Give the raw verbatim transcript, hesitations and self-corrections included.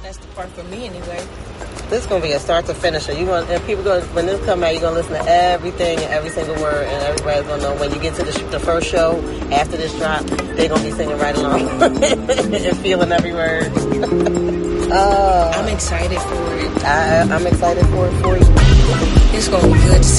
That's the part for me anyway. This is gonna be a start to finish. You going and people going when this come out, you're gonna listen to everything and every single word, and everybody's gonna know when you get to the, sh- the first show after this drop, they're gonna be singing right along and feeling every word. uh, I'm excited for it. I, I'm excited for it for you. It's gonna be good to see